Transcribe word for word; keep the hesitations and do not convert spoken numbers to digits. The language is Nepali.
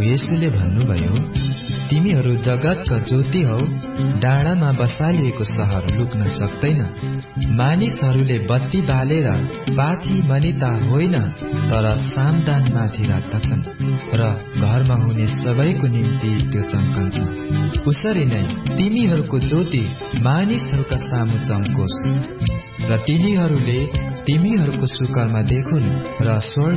येशूले भन्नुभयो, तिमीहरू जगतका ज्योति हौ। डाँडामा बसालिएको सहर लुक्न सक्दैन। मानिसहरूले बत्ती बालेर पाथी मनिता होइन, तर सामदानमाथि राख्दछन् र घरमा हुने सबैको निम्ति त्यो चम्कन्छ। उसरी नै तिमीहरूको ज्योति मानिसहरूका सामु चम्कोस्, र तिनीहरूले तिमीहरूको सुकर्म देखुन् र स्वर्ग